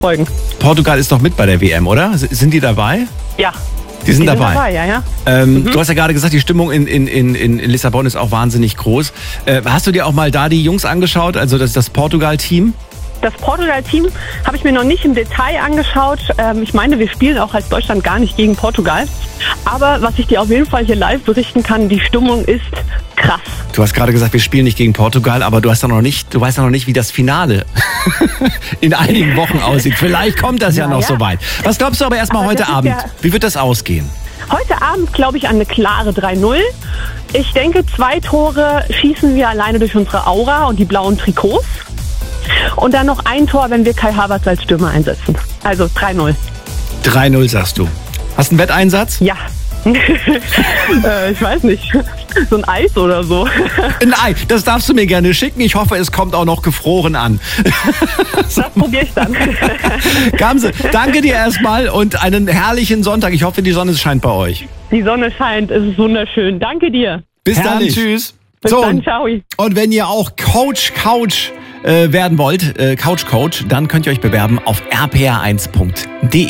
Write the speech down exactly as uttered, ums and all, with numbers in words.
folgen. Portugal ist doch mit bei der W M, oder? S- Sind die dabei? Ja. Die sind Die dabei. Sind dabei, ja, ja. Ähm, mhm. Du hast ja gerade gesagt, die Stimmung in, in, in, in Lissabon ist auch wahnsinnig groß. Äh, hast du dir auch mal da die Jungs angeschaut, also das, das Portugal-Team? Das Portugal-Team habe ich mir noch nicht im Detail angeschaut. Ähm, ich meine, wir spielen auch als Deutschland gar nicht gegen Portugal. Aber was ich dir auf jeden Fall hier live berichten kann, die Stimmung ist krass. Du hast gerade gesagt, wir spielen nicht gegen Portugal, aber du hast ja noch nicht, du weißt ja noch nicht, wie das Finale in einigen Wochen aussieht. Vielleicht kommt das ja, ja noch ja. so weit. Was glaubst du aber erstmal heute Abend? Ja, wie wird das ausgehen? Heute Abend glaube ich an eine klare drei null. Ich denke, zwei Tore schießen wir alleine durch unsere Aura und die blauen Trikots. Und dann noch ein Tor, wenn wir Kai Havertz als Stürmer einsetzen. Also drei null. drei null sagst du. Hast du einen Wetteinsatz? Ja. äh, ich weiß nicht. So ein Eis oder so. Ein Ei, das darfst du mir gerne schicken. Ich hoffe, es kommt auch noch gefroren an. Das probiere ich dann. Gamse, danke dir erstmal und einen herrlichen Sonntag. Ich hoffe, die Sonne scheint bei euch. Die Sonne scheint, es ist wunderschön. Danke dir. Bis Herrlich. dann, tschüss. Bis so, dann, ciao. Und wenn ihr auch Coach, Couch äh, werden wollt, äh, Couch Coach, dann könnt ihr euch bewerben auf r p r eins punkt d e.